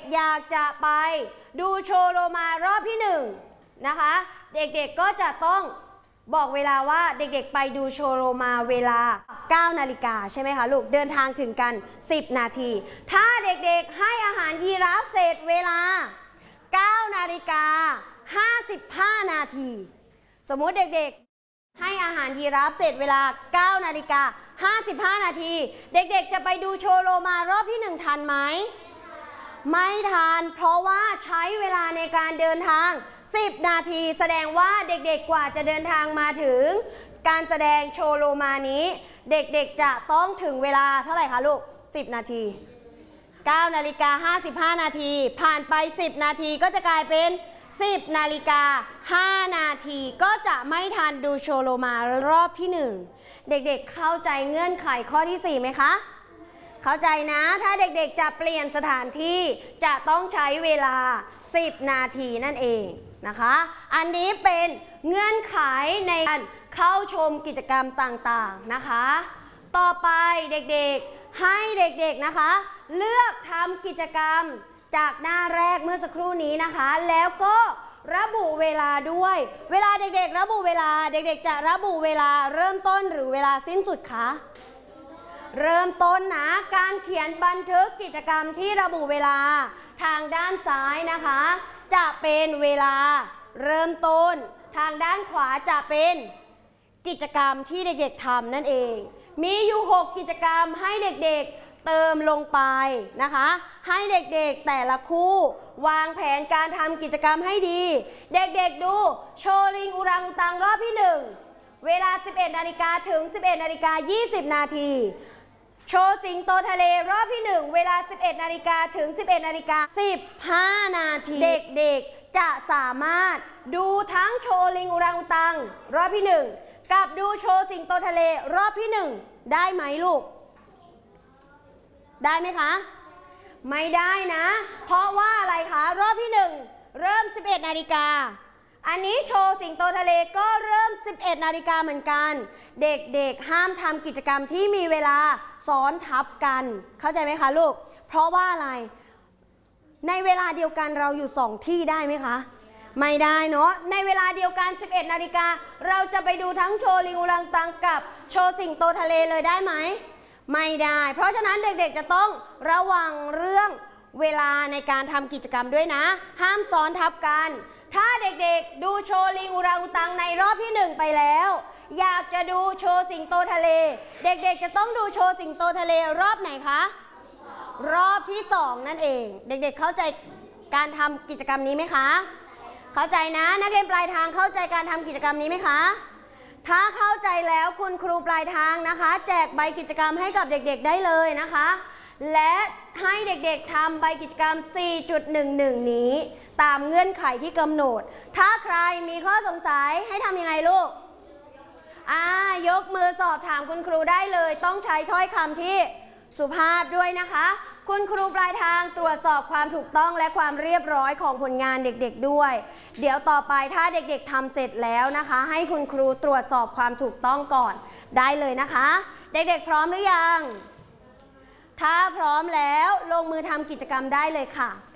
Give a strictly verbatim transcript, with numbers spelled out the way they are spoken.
ๆอยากจะไปดูโชว์โลมารอบที่หนึ่งนะคะเด็กๆก็จะต้องบอกเวลาว่าเด็กๆไปดูโชว์โลมาเวลาเก้านาฬิกาใช่ไหมคะลูกเดินทางถึงกันสิบนาทีถ้าเด็กๆให้อาหารยีราฟเสร็จเวลาเก้านาฬิกาห้าสิบห้านาทีสมมุติเด็กๆให้อาหารยีราฟเสร็จเวลาเก้านาฬิกาห้าสิบห้านาทีเด็กๆจะไปดูโชว์โลมารอบที่หนึ่งทันไหมไม่ทันเพราะว่าใช้เวลาในการเดินทางสิบนาทีแสดงว่าเด็กๆกว่าจะเดินทางมาถึงการแสดงโชว์โลมานี้เด็กๆจะต้องถึงเวลาเท่าไหร่คะลูกสิบนาทีเก้านาฬิกาห้าสิบห้านาทีผ่านไปสิบนาทีก็จะกลายเป็นสิบนาฬิกาห้านาทีก็จะไม่ทันดูโชว์โลมารอบที่หนึ่งเด็กๆเข้าใจเงื่อนไขข้อที่สี่ไหมคะเข้าใจนะถ้าเด็กๆจะเปลี่ยนสถานที่จะต้องใช้เวลาสิบนาทีนั่นเองนะคะอันนี้เป็นเงื่อนไขในการเข้าชมกิจกรรมต่างๆนะคะต่อไปเด็กๆให้เด็กๆนะคะเลือกทำกิจกรรมจากหน้าแรกเมื่อสักครู่นี้นะคะแล้วก็ระบุเวลาด้วยเวลาเด็กๆระบุเวลาเด็กๆจะระบุเวลาเริ่มต้นหรือเวลาสิ้นสุดคะเริ่มต้นนะการเขียนบันทึกกิจกรรมที่ระบุเวลาทางด้านซ้ายนะคะจะเป็นเวลาเริ่มต้นทางด้านขวาจะเป็นกิจกรรมที่เด็กๆทำนั่นเองมีอยู่หกกิจกรรมให้เด็กๆเติมลงไปนะคะให้เด็กๆแต่ละคู่วางแผนการทำกิจกรรมให้ดีเด็กๆดูโชว์ลิงอุรังอุตังรอบที่หนึ่งเวลาสิบเอ็ดนาฬิกาถึงสิบเอ็ดนาฬิกายี่สิบนาทีโชว์สิงโตทะเลรอบที่หนึ่งเวลาสิบเอ็ดนาฬิกาถึงสิบเอ็ดนาฬิกาสิบห้านาทีเด็กๆจะสามารถดูทั้งโชว์ลิงอุรังอุตังรอบที่หนึ่งกับดูโชว์สิงโตทะเลรอบที่หนึ่งได้ไหมลูกได้ไหมคะไม่ได้นะเพราะว่าอะไรคะรอบที่หนึ่งเริ่มสิบเอ็ดนาฬิกาอันนี้โชว์สิงโตทะเลก็เริ่มสิบเอ็ดนาฬิกาเหมือนกันเด็กๆห้ามทำกิจกรรมที่มีเวลาซ้อนทับกันเข้าใจไหมคะลูกเพราะว่าอะไรในเวลาเดียวกันเราอยู่สองที่ได้ไหมคะไม่ได้เนาะในเวลาเดียวกันสิบเอ็ดนาฬิกาเราจะไปดูทั้งโชว์ลิงอุรังอุตังกับโชว์สิงโตทะเลเลยได้ไหมไม่ได้เพราะฉะนั้นเด็กๆจะต้องระวังเรื่องเวลาในการทำกิจกรรมด้วยนะห้ามซ้อนทับกันถ้าเด็กๆดูโชว์ลิงอุรังอุตังในรอบที่หนึ่งไปแล้วอยากจะดูโชว์สิงโตทะเลเด็กๆจะต้องดูโชว์สิงโตทะเลรอบไหนคะรอบที่สองนั่นเองเด็กๆเข้าใจการทำกิจกรรมนี้ไหมคะเข้าใจนะนักเรียนปลายทางเข้าใจการทำกิจกรรมนี้ไหมคะถ้าเข้าใจแล้วคุณครูปลายทางนะคะแจกใบกิจกรรมให้กับเด็กๆได้เลยนะคะและให้เด็กๆทำใบกิจกรรม สี่จุดหนึ่งหนึ่ง นี้ตามเงื่อนไขที่กำหนดถ้าใครมีข้อสงสัยให้ทำยังไงลูกอ่ายกมือสอบถามคุณครูได้เลยต้องใช้ถ้อยคำที่สุภาพด้วยนะคะคุณครูปลายทางตรวจสอบความถูกต้องและความเรียบร้อยของผลงานเด็กๆด้วยเดี๋ยวต่อไปถ้าเด็กๆทำเสร็จแล้วนะคะให้คุณครูตรวจสอบความถูกต้องก่อนได้เลยนะคะเด็กๆพร้อมหรือยังถ้าพร้อมแล้วลงมือทำกิจกรรมได้เลยค่ะ